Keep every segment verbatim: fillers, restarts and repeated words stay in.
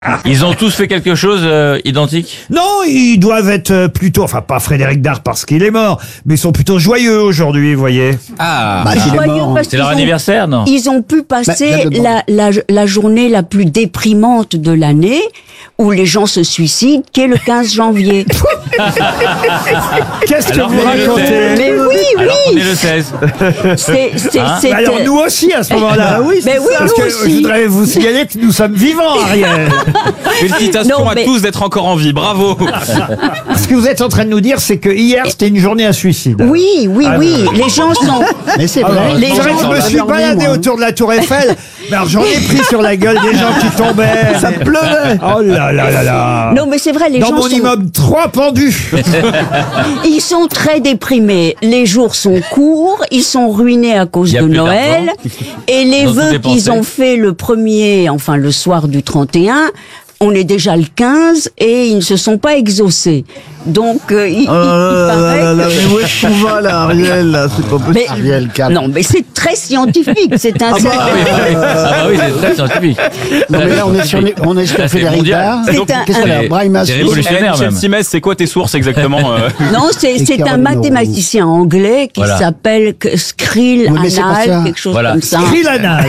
Ils ont tous fait quelque chose euh, identique? Non, ils doivent être plutôt, enfin pas Frédéric Dard parce qu'il est mort, mais ils sont plutôt joyeux aujourd'hui, vous voyez. Ah, Bah, s'il est mort. c'est leur anniversaire, non? Ils ont pu passer Bah, la, la, la journée la plus déprimante de l'année, où les gens se suicident, qui est le quinze janvier. Qu'est-ce que Alors, vous on est le racontez? seize. Mais oui, Alors qu'on oui. est le seize. C'est, c'est, Hein c'était- Bah alors nous aussi à ce moment-là. oui, Mais oui, parce nous que aussi. je voudrais vous signaler que nous sommes vivants, Ariel. Félicitations Non, à mais- tous d'être encore en vie, bravo. Ce que vous êtes en train de nous dire, c'est que hier c'était une journée à suicide. Oui, oui, Ah, oui. Les gens sont. Mais c'est vrai. Alors, Les c'est vrai gens que je sont me suis endormis, baladé moi. autour de la Tour Eiffel, mais alors j'en ai pris sur la gueule des gens qui tombaient. Ça mais- pleuvait. Oh là là là là. Non, mais c'est vrai, les Dans gens mon sont. immeuble, trois pendus. Ils sont très déprimés. Les jours sont courts, ils sont ruinés à cause Il y a de plus Noël. d'argent. Et les Ils ont tout vœux dépensé. qu'ils ont fait le premier, enfin le soir du trente et un, on est déjà le quinze et ils ne se sont pas exaucés. Donc, euh, il, il- il Oh là là paraît là là, que- mais où est-ce qu'on va là, Ariel là? C'est pas possible. Mais- Ariel, calme. Non, mais c'est très scientifique. C'est un. Ah oui, ah bah oui, c'est très scientifique. Non, mais là, on est sur, les- on est sur Ça, c'est Frédéric mondial. Dard. C'est donc, un- Qu'est-ce un- qu'elle a? Brahim C'est Assis. révolutionnaire. Michel même. Simès, c'est quoi tes sources exactement euh Non, c'est Et c'est un Caroline mathématicien anglais qui Voilà. s'appelle que- Skrill Oui, mais c'est pas ça. Anal, quelque chose Voilà. comme ça. Trilanal.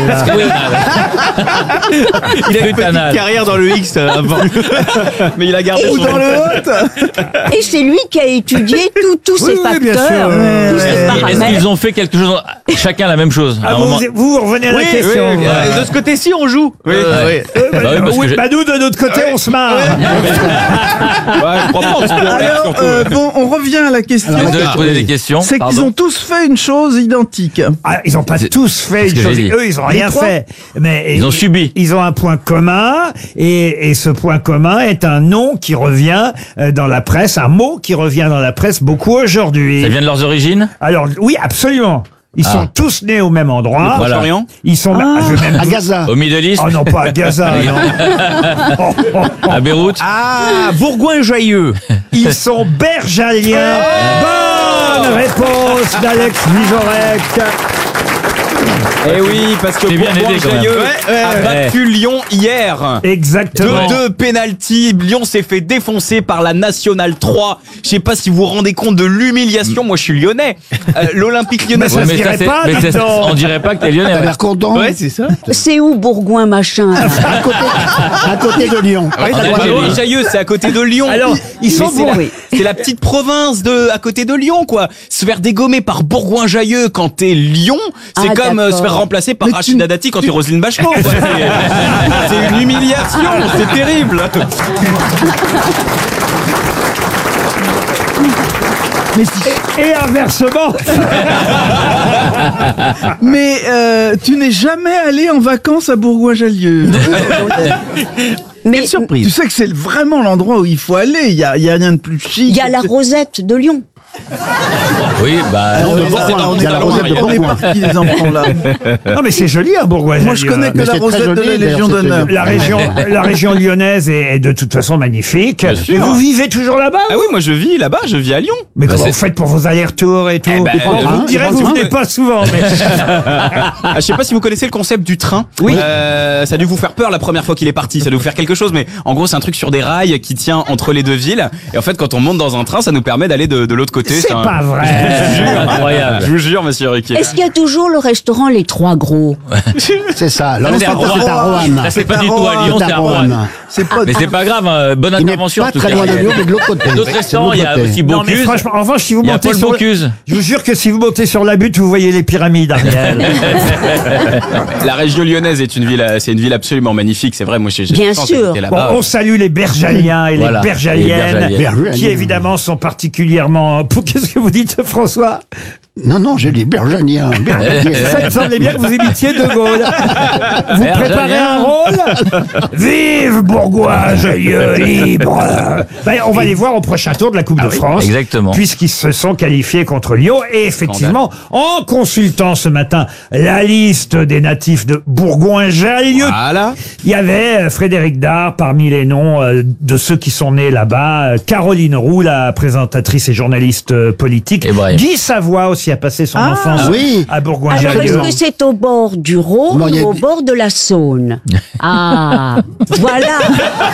Il a une Putain, petite carrière dans le X euh, avant. Mais il a gardé Ou son dans le haut. Et c'est lui qui a étudié tout- tous Oui, ces oui, bien sûr, facteurs, oui, tous oui, ces oui. Est-ce paramètres. qu'ils ont fait quelque chose, chacun la même chose? à Ah, un vous, moment vous, vous revenez à la Oui, question. oui, euh, de ce côté-ci, on joue. Oui, Euh, oui. Euh, Bah oui, parce oui, que j'ai- bah nous, de notre côté, on se marre. Ouais, je crois pas, on se pourrait, Alors, surtout. euh, bon, on revient à la question. Je Alors, vais te poser des questions. C'est qu'ils Pardon. ont tous fait une chose identique. Ah, ils n'ont pas C'est- tous fait c'est une ce que chose. j'ai dit. Eux, ils n'ont rien trois fait. Mais Ils ont subi. Ils ont un point commun, et, et ce point commun est un nom qui revient euh, dans la presse, un mot qui revient dans la presse beaucoup aujourd'hui. Ça vient de leurs origines? Alors oui, absolument. Ils Ah. sont tous nés au même endroit. Voilà. Florian Ils sont. Ah. je vais même À vous- Gaza. Au Middle East? Oh non, pas à Gaza. non. Oh, oh, oh. À Beyrouth? Ah, Bourgoin-Joyeux. Ils sont bergaliens. Bonne réponse d'Alex Vizorek. Eh oui, parce que T'es bien aidé, quand même. Bourgoin-Joyeux Ouais, a ouais. battu Lyon hier. Exactement. deux deux pénalty, Lyon s'est fait défoncer par la Nationale trois. Je sais pas si vous vous rendez compte de l'humiliation. Moi, je suis lyonnais. Euh, L'Olympique lyonnais. Mais ça Ouais, se mais dirait c'est- pas, mais dis c'est- donc. on dirait pas que t'es lyonnais. T'as ouais. l'air content. Ouais, c'est ça. C'est où Bourgoin machin là À côté, à côté de Lyon. En Algérie. Bourgoin-Joyeux, c'est à côté de Lyon. Alors, ils sont Mais c'est la, bourrés. c'est la petite province de à côté de Lyon, quoi. Se faire dégommer par Bourgoin-Joyeux quand t'es Lyon, c'est Ah, comme euh, se d'accord. faire remplacer par Mais Rachida tu- Dati quand t'es Roselyne Bachelot. quoi. C'est c'est une humiliation, c'est terrible. Et inversement. Mais euh, tu n'es jamais allé en vacances à Bourgoin-Jallieu. Mais Tu sais que c'est vraiment l'endroit où il faut aller. Il y a, il y a rien de plus chic. il y a la Rosette de Lyon. Oui, bah. On est ça, c'est pas- dans- il y a la dans- Rosette de On est Bourgoin. partis les enfants là. Non, mais c'est joli, hein, Bourgoin. Moi je connais que Mais la c'est très Rosette de joli, la d'ailleurs, Légion cette d'honneur. La région, la région lyonnaise est, est de toute façon magnifique. sûr. Et vous vivez toujours là-bas? Ah oui, moi je vis là-bas, je vis à Lyon. Mais comment c'est- vous faites pour vos allers-retours et tout? ben, Bon, euh, vous me hein, direz, je vous pense venez que- pas souvent, mais Ah, je sais pas si vous connaissez le concept du train. Oui. Euh, ça a dû vous faire peur la première fois qu'il est parti. Ça a dû vous faire quelque chose, mais en gros c'est un truc sur des rails qui tient entre les deux villes. Et en fait, quand on monte dans un train, ça nous permet d'aller de, de l'autre côté. c'est un- pas vrai. Je vous jure. Incroyable. Je vous jure, monsieur Riquet. Est-ce qu'il y a toujours le restaurant Les Trois Gros? C'est ça. Là, Non, on c'est à c'est à Roanne. Roanne. Là, c'est pas du tout à Lyon, C'est c'est à à Roanne. Roanne. C'est pas. Mais c'est pas grave, hein, bonne Il n'est intervention. en pas tout très cas. loin de Lyon, mais de l'autre côté. D'autres C'est de restaurants, il y a l'autre aussi côté. Non, mais Bocuse. franchement, en revanche, si vous Il y a montez Paul sur, Bocuse. je vous jure que si vous montez sur la butte, vous voyez les pyramides, Ariel. La région lyonnaise est une ville, c'est une ville absolument magnifique. C'est vrai, moi j'ai j'ai Bien la chance sûr. d'habiter Bon, là-bas. on salue les bergaliens et Voilà, les bergaliennes, les Bergaliennes. qui évidemment sont particulièrement. Pour- Qu'est-ce que vous dites, François? Non, non, j'ai dit Bergaliens. Ça me semblait bien que vous imitiez De Gaulle. Vous Bergaliens. préparez un rôle? Vive Bourgoin, joyeux, libre. Ben, on va les voir au prochain tour de la Coupe de France. Exactement. Puisqu'ils se sont qualifiés contre Lyon. Et effectivement, en consultant ce matin la liste des natifs de Bourgoin-Jallieu, Voilà. il y avait euh, Frédéric Dard parmi les noms euh, de ceux qui sont nés là-bas. euh, Caroline Roux, la présentatrice et journaliste euh, politique. Et Brahim. Guy Savoie aussi. France y a passé son Ah, enfance oui. à Alors, Bourgoin-Jallieu. est-ce que c'est au bord du Rhône Bon, il y a ou au des- bord de la Saône? Ah, voilà.